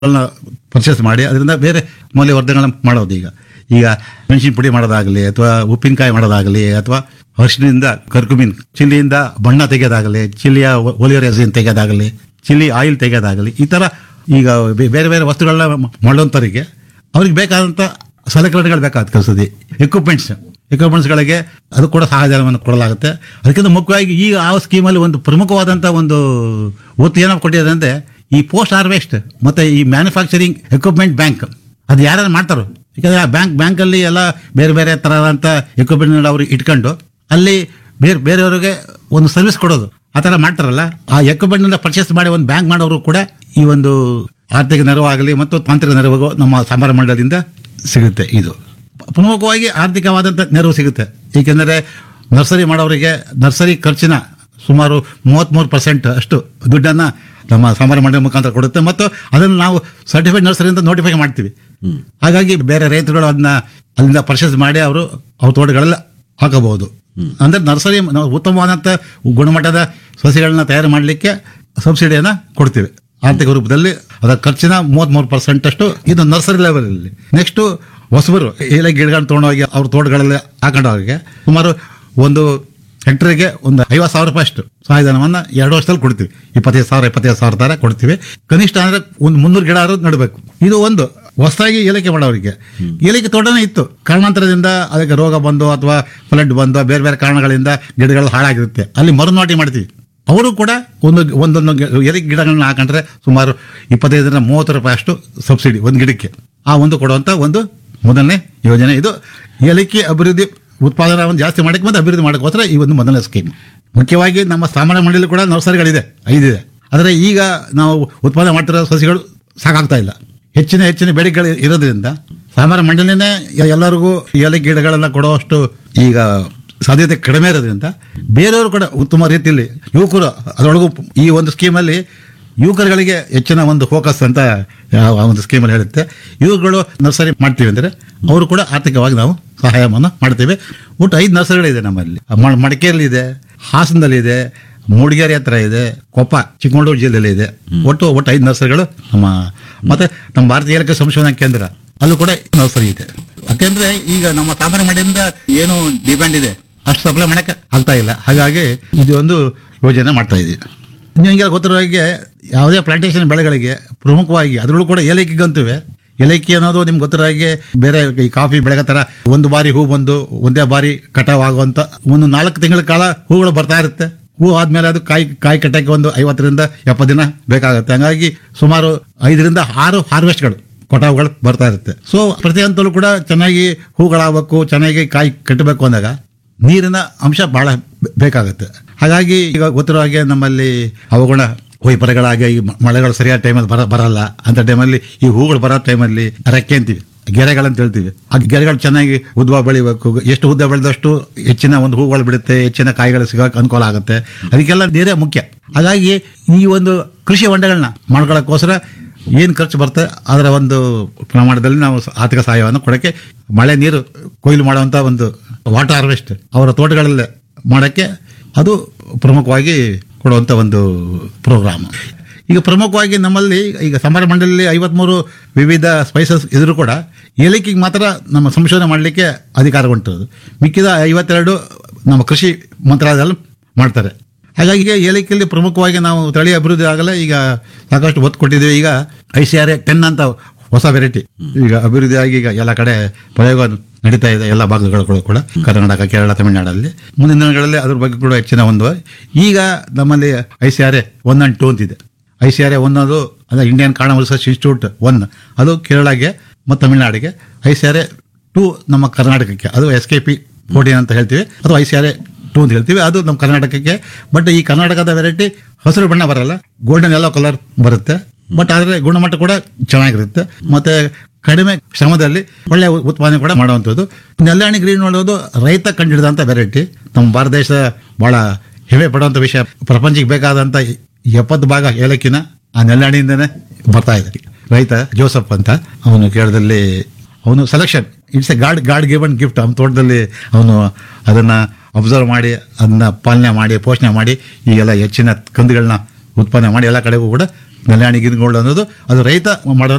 Purchase ಮಾಡಿ ಅದರಿಂದ ಬೇರೆ ಮೌಲ್ಯವರ್ಧನೆಗಳನ್ನ ಮಾಡೋದು. ಈಗ ಮೆಣಸಿನ ಪುಡಿ ಮಾಡೋದಾಗಲಿ ಅಥವಾ ಉಪ್ಪಿನಕಾಯಿ ಮಾಡೋದಾಗಲಿ ಅಥವಾ ಅರಿಶಿನಿಂದ ಕರ್ಕುಮಿನ್, ಚಿಲ್ಲಿಯಿಂದ ಬಣ್ಣ ತೆಗೆಯೋದಾಗಲಿ, ಚಿಲ್ಲಿಯ ಒಲಿಯೋ ರೆಸಿನ್ ತೆಗೆಯೋದಾಗಲಿ, ಚಿಲ್ಲಿ ಆಯಿಲ್ ತೆಗೆಯೋದಾಗಲಿ, ಈ ಥರ ಈಗ ಬೇರೆ ಬೇರೆ ವಸ್ತುಗಳನ್ನ ಮಾಡೋಂಥವ್ರಿಗೆ ಅವ್ರಿಗೆ ಬೇಕಾದಂಥ ಸಲಕರಣೆಗಳು ಬೇಕಾದ ಕಲಿಸೋದು. ಎಕ್ವಿಪ್ಮೆಂಟ್ಸ್ಗಳಿಗೆ ಅದು ಕೂಡ ಸಹಾಯಧನವನ್ನು ಕೊಡಲಾಗುತ್ತೆ. ಅದಕ್ಕಿಂತ ಮುಖ್ಯವಾಗಿ ಈಗ ಆ ಸ್ಕೀಮಲ್ಲಿ ಒಂದು ಪ್ರಮುಖವಾದಂಥ ಒಂದು ಒತ್ತು ಏನೋ ಕೊಟ್ಟಿದೆ ಅಂದರೆ ಈ ಪೋಸ್ಟ್ ಹಾರ್ವೆಸ್ಟ್ ಮತ್ತು ಈ ಮ್ಯಾನುಫ್ಯಾಕ್ಚರಿಂಗ್ ಎಕ್ವಿಪ್ಮೆಂಟ್ ಬ್ಯಾಂಕ್ ಅದು ಯಾರು ಮಾಡ್ತಾರೋ. ಯಾಕಂದರೆ ಆ ಬ್ಯಾಂಕಲ್ಲಿ ಎಲ್ಲ ಬೇರೆ ಬೇರೆ ಥರದಂಥ ಎಕ್ವಿಪ್ಮೆಂಟ್ ಅವ್ರು ಇಟ್ಕೊಂಡು ಅಲ್ಲಿ ಬೇರೆಯವರಿಗೆ ಒಂದು ಸರ್ವಿಸ್ ಕೊಡೋದು ಆ ಥರ ಮಾಡ್ತಾರಲ್ಲ. ಆ ಎಕ್ವಿಪ್ಮೆಂಟ್ನ ಪರ್ಚೇಸ್ ಮಾಡಿ ಒಂದು ಬ್ಯಾಂಕ್ ಮಾಡೋರು ಕೂಡ ಈ ಒಂದು ಆರ್ಥಿಕ ನೆರವಾಗಲಿ ಮತ್ತು ತಾಂತ್ರಿಕ ನೆರವು ನಮ್ಮ ಸಹಕಾರ ಮಂಡಲದಿಂದ ಸಿಗುತ್ತೆ. ಇದು ಪ್ರಮುಖವಾಗಿ ಆರ್ಥಿಕವಾದಂಥ ನೆರವು ಸಿಗುತ್ತೆ. ಏಕೆಂದರೆ ನರ್ಸರಿ ಮಾಡೋರಿಗೆ ನರ್ಸರಿ ಖರ್ಚಿನ ಸುಮಾರು 33% ಅಷ್ಟು ದುಡ್ಡನ್ನು ನಮ್ಮ ಸಹಕಾರ ಮಂಡಳಿ ಮುಖಾಂತರ ಕೊಡುತ್ತೆ. ಮತ್ತು ಅದನ್ನು ನಾವು ಸರ್ಟಿಫೈಡ್ ನರ್ಸರಿಯಿಂದ ನೋಟಿಫೈ ಮಾಡ್ತೀವಿ. ಹಾಗಾಗಿ ಬೇರೆ ರೈತರುಗಳು ಅದನ್ನ ಅಲ್ಲಿಂದ ಪರ್ಚೇಸ್ ಮಾಡಿ ಅವ್ರ ತೋಟಗಳೆಲ್ಲ ಹಾಕಬಹುದು. ಅಂದರೆ ನರ್ಸರಿ ನಾವು ಉತ್ತಮವಾದಂಥ ಗುಣಮಟ್ಟದ ಸಸಿಗಳನ್ನ ತಯಾರು ಮಾಡಲಿಕ್ಕೆ ಸಬ್ಸಿಡಿಯನ್ನು ಕೊಡ್ತೀವಿ ಆರ್ಥಿಕ ರೂಪದಲ್ಲಿ. ಅದರ ಖರ್ಚಿನ 33% ಅಷ್ಟು ಇದು ನರ್ಸರಿ ಲೆವೆಲಲ್ಲಿ. ನೆಕ್ಸ್ಟು ಹೊಸಬರು ಎಲೆ ಗಿಡಗಳನ್ನ ತೊಗೊಂಡೋಗಿ ಅವ್ರ ತೋಟಗಳಲ್ಲಿ ಹಾಕೊಂಡವ್ರಿಗೆ ಸುಮಾರು ಒಂದು ಹೆಕ್ಟರ್ಗೆ ಒಂದು 50,000 ರೂಪಾಯಿ ಅಷ್ಟು ಸಹಾಯಧನವನ್ನು 2 ವರ್ಷದಲ್ಲಿ ಕೊಡ್ತೀವಿ. 25,000 ಥರ ಕೊಡ್ತೀವಿ. ಕನಿಷ್ಠ ಅಂದರೆ ಒಂದು 300 ಗಿಡ ನಡಬೇಕು. ಇದು ಒಂದು ಹೊಸದಾಗಿ ಏಲಕ್ಕಿ ಮಾಡೋರಿಗೆ. ಏಲಕ್ಕಿ ತೋಟನೇ ಇತ್ತು, ಕಾರಣಾಂತರದಿಂದ ಅದಕ್ಕೆ ರೋಗ ಬಂದು ಅಥವಾ ಫ್ಲಡ್ ಬಂದು ಬೇರೆ ಬೇರೆ ಕಾರಣಗಳಿಂದ ಗಿಡಗಳು ಹಾಳಾಗಿರುತ್ತೆ. ಅಲ್ಲಿ ಮರುನಾಟಿ ಮಾಡ್ತೀವಿ. ಅವರು ಕೂಡ ಒಂದೊಂದು ಏಲಕ್ಕಿ ಗಿಡಗಳನ್ನ ಹಾಕೊಂಡ್ರೆ ಸುಮಾರು 25-30 ರೂಪಾಯಿ ಅಷ್ಟು ಸಬ್ಸಿಡಿ ಒಂದು ಗಿಡಕ್ಕೆ. ಆ ಒಂದು ಕೊಡುವಂಥ ಒಂದು ಮೊದಲನೇ ಯೋಜನೆ ಇದು. ಏಲಕ್ಕಿ ಅಭಿವೃದ್ಧಿ ಉತ್ಪಾದನಾ ಜಾಸ್ತಿ ಮಾಡೋಕ್ಕೆ ಮತ್ತು ಅಭಿವೃದ್ಧಿ ಮಾಡೋಕ್ಕೋಸ್ಕರ ಈ ಒಂದು ಮೊದಲನೇ ಸ್ಕೀಮ್. ಮುಖ್ಯವಾಗಿ ನಮ್ಮ ಸಾಮಾನ್ಯ ಮಂಡಳಿ ಕೂಡ ನರ್ಸರಿಗಳಿದೆ, 5 ಇದೆ. ಆದರೆ ಈಗ ನಾವು ಉತ್ಪಾದನೆ ಮಾಡ್ತಿರೋ ಸಸಿಗಳು ಸಾಕಾಗ್ತಾ ಇಲ್ಲ. ಹೆಚ್ಚಿನ ಬೇಡಿಕೆಗಳು ಇರೋದ್ರಿಂದ ಸಾಮಾನ್ಯ ಮಂಡಳಿನೇ ಎಲ್ಲರಿಗೂ ಏಲಕ್ಕಿ ಗಿಡಗಳನ್ನು ಕೊಡುವಷ್ಟು ಈಗ ಸಾಧ್ಯತೆ ಕಡಿಮೆ ಇರೋದ್ರಿಂದ ಬೇರೆಯವರು ಕೂಡ ಉತ್ತಮ ರೀತಿಯಲ್ಲಿ ಯುವಕರು ಅದರೊಳಗೂ ಈ ಒಂದು ಸ್ಕೀಮಲ್ಲಿ ಯುವಕರುಗಳಿಗೆ ಹೆಚ್ಚಿನ ಒಂದು ಫೋಕಸ್ ಅಂತ ಒಂದು ಸ್ಕೀಮಲ್ಲಿ ಹೇಳುತ್ತೆ. ಯುವಕರುಗಳು ನರ್ಸರಿ ಮಾಡ್ತೀವಿ ಅಂದರೆ ಅವರು ಕೂಡ ಆರ್ಥಿಕವಾಗಿ ನಾವು ಸಹಾಯವನ್ನು ಮಾಡ್ತೇವೆ. ಒಟ್ಟು 5 ನರ್ಸರಿಗಳಿದೆ ನಮ್ಮಲ್ಲಿ. ಮಡಿಕೇರಿಯಲ್ಲಿದೆ, ಹಾಸನದಲ್ಲಿದೆ, ಮೂಡಿಗೆರೆ ಹತ್ರ ಇದೆ, ಕೊಪ್ಪ ಚಿಕ್ಕಮಗಳೂರು ಜಿಲ್ಲೆಯಲ್ಲಿ ಇದೆ. ಒಟ್ಟು 5 ನರ್ಸರಿಗಳು ಮತ್ತೆ ನಮ್ಮ ಭಾರತೀಯ ಏಲಕ್ಕಿ ಸಂಶೋಧನಾ ಕೇಂದ್ರ ಅಲ್ಲೂ ಕೂಡ ನರ್ಸರಿ ಇದೆ. ಯಾಕೆಂದ್ರೆ ಈಗ ನಮ್ಮ ಸಾಮಾನ್ಯ ಮಂಡಳಿಯಿಂದ ಏನು ಡಿಮ್ಯಾಂಡ್ ಇದೆ ಅಷ್ಟು ಸಪ್ಲೈ ಮಾಡಕ್ಕೆ ಆಗ್ತಾ ಇಲ್ಲ. ಹಾಗಾಗಿ ಇದು ಒಂದು ಯೋಜನೆ ಮಾಡ್ತಾ ಇದ್ದೀವಿ. ನಿಮಗೆ ಗೊತ್ತಿರೋ ಹಾಗೆ ಯಾವುದೇ ಪ್ಲಾಂಟೇಶನ್ ಬೆಳೆಗಳಿಗೆ ಪ್ರಮುಖವಾಗಿ ಅದರಲ್ಲೂ ಕೂಡ ಏಲಕ್ಕಿಗಂತುವೆ. ಏಲಕ್ಕಿ ಅನ್ನೋದು ನಿಮ್ಗೆ ಗೊತ್ತಿರೋ ಹಾಗೆ ಬೇರೆ ಈ ಕಾಫಿ ಬೆಳೆಗ ಥರ ಒಂದು ಬಾರಿ ಹೂ ಬಂದು ಒಂದೇ ಬಾರಿ ಕಟಾವ್ ಆಗುವಂಥ ಒಂದು 4 ತಿಂಗಳ ಕಾಲ ಹೂಗಳು ಬರ್ತಾ ಇರುತ್ತೆ. ಹೂ ಆದ್ಮೇಲೆ ಅದು ಕಾಯಿ ಕಟ್ಟಕ್ಕೆ ಒಂದು 50-70 ದಿನ ಬೇಕಾಗುತ್ತೆ. ಹಂಗಾಗಿ ಸುಮಾರು 5-6 ಹಾರ್ವೆಸ್ಟ್ಗಳು ಕಟಾವುಗಳು ಬರ್ತಾ ಇರುತ್ತೆ. ಸೊ ಪ್ರತಿ ಹಂತಲ್ಲೂ ಕೂಡ ಚೆನ್ನಾಗಿ ಹೂಗಳಾಗಬೇಕು, ಚೆನ್ನಾಗಿ ಕಾಯಿ ಕಟ್ಟಬೇಕು ಅಂದಾಗ ನೀರಿನ ಅಂಶ ಬಹಳ ಬೇಕಾಗುತ್ತೆ. ಹಾಗಾಗಿ ಈಗ ಗೊತ್ತಿರೋ ಹಾಗೆ ನಮ್ಮಲ್ಲಿ ಅವಗುಣ ವೈಪರ್ಯಗಳಾಗಿ ಈ ಮಳೆಗಳು ಸರಿಯಾದ ಟೈಮಲ್ಲಿ ಬರಲ್ಲ. ಅಂತ ಟೈಮಲ್ಲಿ ಈ ಹೂಗಳು ಬರೋ ಟೈಮಲ್ಲಿ ರೆಕ್ಕೆ ಅಂತೀವಿ, ಗೆರೆಗಳಂತ ಹೇಳ್ತೀವಿ. ಆ ಗೆರೆಗಳು ಚೆನ್ನಾಗಿ ಉದ್ದ ಬೆಳಿಬೇಕು. ಎಷ್ಟು ಉದ್ದ ಬೆಳೆದಷ್ಟು ಹೆಚ್ಚಿನ ಒಂದು ಹೂಗಳು ಬಿಡುತ್ತೆ, ಹೆಚ್ಚಿನ ಕಾಯಿಗಳು ಸಿಗೋಕೆ ಅನುಕೂಲ ಆಗುತ್ತೆ. ಅದಕ್ಕೆಲ್ಲ ನೀರೇ ಮುಖ್ಯ. ಹಾಗಾಗಿ ಈ ಒಂದು ಕೃಷಿ ಹೊಂಡಗಳನ್ನ ಮಾಡ್ಕೊಳ್ಳೋಕ್ಕೋಸ್ಕರ ಏನು ಖರ್ಚು ಬರುತ್ತೆ ಅದರ ಒಂದು ಪ್ರಮಾಣದಲ್ಲಿ ನಾವು ಆರ್ಥಿಕ ಸಹಾಯವನ್ನು ಕೊಡೋಕ್ಕೆ ಮಳೆ ನೀರು ಕೊಯ್ಲು ಮಾಡುವಂಥ ಒಂದು ವಾಟರ್ ಹಾರ್ವೆಸ್ಟ್ ಅವರ ತೋಟಗಳಲ್ಲೇ ಮಾಡೋಕ್ಕೆ ಅದು ಪ್ರಮುಖವಾಗಿ ಕೊಡುವಂಥ ಒಂದು ಪ್ರೋಗ್ರಾಮ್. ಈಗ ಪ್ರಮುಖವಾಗಿ ನಮ್ಮಲ್ಲಿ ಈಗ ಸಹಕಾರ ಮಂಡಳಿಯಲ್ಲಿ 53 ವಿವಿಧ ಸ್ಪೈಸಸ್ ಇದ್ರೂ ಕೂಡ ಏಲಕ್ಕಿಗೆ ಮಾತ್ರ ನಮ್ಮ ಸಂಶೋಧನೆ ಮಾಡಲಿಕ್ಕೆ ಅಧಿಕಾರ ಉಂಟು. ಮಿಕ್ಕಿದ 52 ನಮ್ಮ ಕೃಷಿ ಮಂತ್ರಾಲಯದಲ್ಲಿ ಮಾಡ್ತಾರೆ. ಹಾಗಾಗಿ ಏಲಕ್ಕಿಯಲ್ಲಿ ಪ್ರಮುಖವಾಗಿ ನಾವು ತಳಿ ಅಭಿವೃದ್ಧಿ ಆಗಲೇ ಈಗ ಸಾಕಷ್ಟು ಒತ್ತು ಕೊಟ್ಟಿದ್ದೀವಿ. ಈಗ ICRA 10 ಅಂತ ಹೊಸ ವೆರೈಟಿ ಈಗ ಅಭಿವೃದ್ಧಿ ಆಗಿ ಈಗ ಎಲ್ಲ ಕಡೆ ಪ್ರಯೋಗ ನಡೀತಾ ಇದೆ, ಎಲ್ಲ ಭಾಗಗಳು ಕೂಡ ಕರ್ನಾಟಕ, ಕೇರಳ, ತಮಿಳುನಾಡಲ್ಲಿ. ಮುಂದಿನ ದಿನಗಳಲ್ಲಿ ಅದ್ರ ಬಗ್ಗೆ ಕೂಡ ಹೆಚ್ಚಿನ ಒಂದು ಈಗ ನಮ್ಮಲ್ಲಿ ICRA 1 and 2 ಅಂತಿದೆ. ICRA 1 ಅದು ಅಂದರೆ ಇಂಡಿಯನ್ ಕಾರ್ನವಲ್ ರಿಸರ್ಚ್ ಇನ್ಸ್ಟಿಟ್ಯೂಟ್ 1 ಅದು ಕೇರಳಗೆ ಮತ್ತು ತಮಿಳುನಾಡಿಗೆ, ICRA 2 ನಮ್ಮ ಕರ್ನಾಟಕಕ್ಕೆ, ಅದು SKP 14 ಅಂತ ಹೇಳ್ತೀವಿ, ಅದು ICRA 2 ಅಂತ ಹೇಳ್ತೀವಿ, ಅದು ನಮ್ಮ ಕರ್ನಾಟಕಕ್ಕೆ. ಬಟ್ ಈ ಕರ್ನಾಟಕದ ವೆರೈಟಿ ಹಸಿರು ಬಣ್ಣ ಬರಲ್ಲ, ಗೋಲ್ಡನ್ ಯೆಲ್ಲೋ ಕಲರ್ ಬರುತ್ತೆ. ಬಟ್ ಆದರೆ ಗುಣಮಟ್ಟ ಕೂಡ ಚೆನ್ನಾಗಿರುತ್ತೆ ಮತ್ತೆ ಕಡಿಮೆ ಶ್ರಮದಲ್ಲಿ ಒಳ್ಳೆಯ ಉತ್ಪಾದನೆ ಕೂಡ ಮಾಡುವಂಥದ್ದು. ನೆಲ್ಲಾಣಿ ಗ್ರೀನ್ ನೋಡೋದು ರೈತ ಕಂಡಿಡಿದಂಥ ವೆರೈಟಿ. ನಮ್ಮ ಭಾರತ ದೇಶ ಬಹಳ ಹೆಮ್ಮೆ ಪಡುವಂಥ ವಿಷಯ. ಪ್ರಪಂಚಕ್ಕೆ ಬೇಕಾದಂಥ 70 ಭಾಗ ಏಲಕ್ಕಿನ ಆ ನೆಲ್ಲಾಣಿಯಿಂದನೇ ಬರ್ತಾ ಇದೆ. ರೈತ ಜೋಸಫ್ ಅಂತ ಅವನು ಕೇರಳದಲ್ಲಿ ಅವನು selection it's A god given gift. ಅವನ ತೋಟದಲ್ಲಿ ಅವನು ಅದನ್ನು ಅಬ್ಸರ್ವ್ ಮಾಡಿ ಅದನ್ನ ಪಾಲನೆ ಮಾಡಿ ಪೋಷಣೆ ಮಾಡಿ ಈಗೆಲ್ಲ ಹೆಚ್ಚಿನ ಕಂದುಗಳನ್ನ ಉತ್ಪಾದನೆ ಮಾಡಿ ಎಲ್ಲ ಕಡೆಗೂ ಕೂಡ ಕಲ್ಯಾಣಿ ಗಿರ್ಗೋಲ್ಡ್ ಅನ್ನೋದು ಅದು ರೈತ ಮಾಡೋ